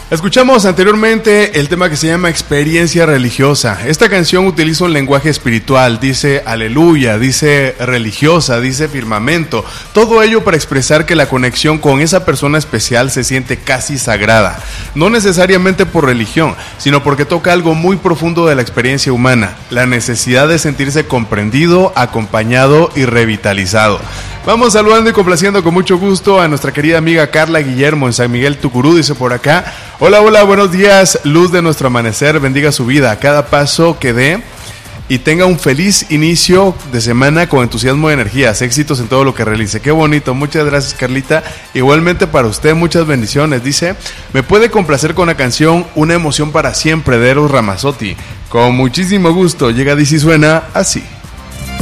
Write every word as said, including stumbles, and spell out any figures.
Escuchamos anteriormente el tema que se llama Experiencia Religiosa. Esta canción utiliza un lenguaje espiritual, dice aleluya, dice religiosa, dice firmamento. Todo ello para expresar que la conexión con esa persona especial se siente casi sagrada. No necesariamente por religión, sino porque toca algo muy profundo de la experiencia humana, la necesidad de sentirse comprendido, acompañado y revitalizado. Vamos saludando y complaciendo con mucho gusto a nuestra querida amiga Carla Guillermo en San Miguel Tucurú, dice por acá. Hola, hola, buenos días, luz de nuestro amanecer, bendiga su vida, a cada paso que dé y tenga un feliz inicio de semana con entusiasmo y energías, éxitos en todo lo que realice. Qué bonito, muchas gracias Carlita, igualmente para usted, muchas bendiciones. Dice, me puede complacer con la canción Una emoción para siempre de Eros Ramazzotti. Con muchísimo gusto, llega Dice y suena así.